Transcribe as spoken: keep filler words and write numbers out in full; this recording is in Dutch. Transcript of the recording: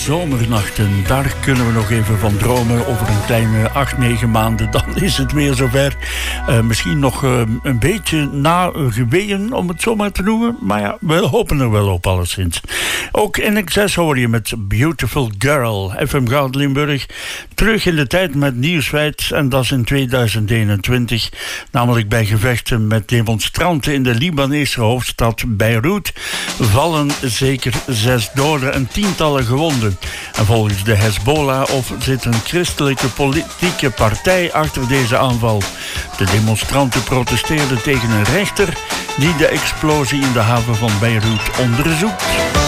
zomernachten, daar kunnen we nog even van dromen. Over een kleine acht, negen maanden, dan is het weer zover. Uh, misschien nog uh, een beetje na geweeën, om het zo maar te noemen. Maar ja, we hopen er wel op, alleszins. Ook in Excess hoor je met Beautiful Girl. F M Goud Limburg, terug in de tijd met nieuwsfeit. En dat is in tweeduizend eenentwintig. Namelijk bij gevechten met demonstranten in de Libanese hoofdstad Beirut vallen zeker zes doden en tientallen gewonden. En volgens de Hezbollah of zit een christelijke politieke partij achter deze aanval. De demonstranten protesteerden tegen een rechter die de explosie in de haven van Beirut onderzoekt.